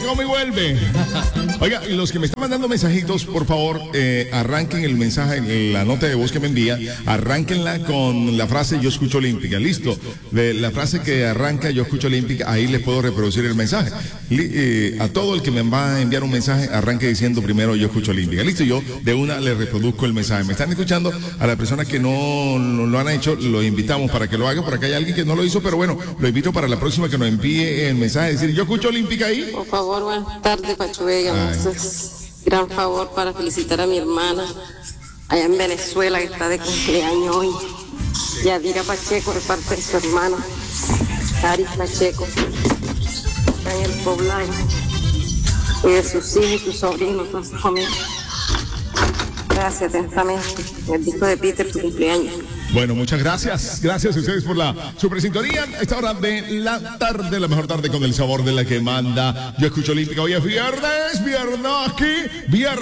come y vuelve. Oiga, los que me están mandando mensajitos, por favor, arranquen el mensaje, la nota de voz que me envía, arránquenla con la frase yo escucho Olímpica. Listo. De la frase que arranca yo escucho Olímpica, ahí les puedo reproducir el mensaje. A todo el que me va a enviar un mensaje, arranque diciendo primero yo escucho Olímpica. Listo, yo de una le reproduzco el mensaje. Me están escuchando, a las personas que no lo han hecho, los invitamos para que lo hagan. Por acá hay alguien que no lo hizo, pero bueno, lo invito para la próxima que nos envíe el mensaje, decir yo escucho Olímpica ahí. Por favor, buenas tardes, Pacho Vega. Gran favor para felicitar a mi hermana allá en Venezuela, que está de cumpleaños hoy. Yadira Pacheco, de parte de su hermano Ari Pacheco, está en el poblado, y de sus hijos y sus sobrinos, toda su familia. Gracias, atentamente. El disco de Peter, tu cumpleaños. Bueno, muchas gracias. Gracias a ustedes por la super sintonía. A esta hora de la tarde, la mejor tarde con el sabor de la que manda. Yo escucho Olímpica. Hoy es viernes, viernes aquí, viernes.